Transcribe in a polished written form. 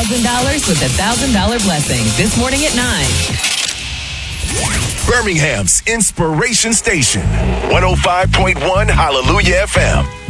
$1,000 with a $1,000 blessing this morning at 9. Birmingham's Inspiration Station, 105.1 Hallelujah FM.